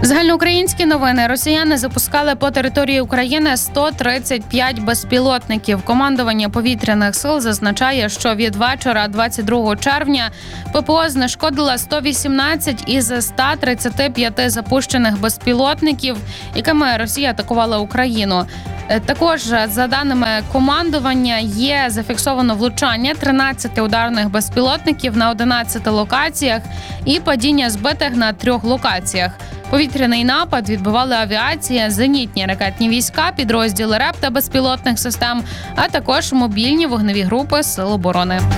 Загальноукраїнські новини. Росіяни запускали по території України 135 безпілотників. Командування повітряних сил зазначає, що від вечора 22 червня ППО знешкодила 118 із 135 запущених безпілотників, якими Росія атакувала Україну. Також, за даними командування, є зафіксовано влучання 13 ударних безпілотників на 11 локаціях і падіння збитих на 3 локаціях. Повітряний напад відбивали авіація, зенітні ракетні війська, підрозділи РЕБ та безпілотних систем, а також мобільні вогневі групи Сил оборони.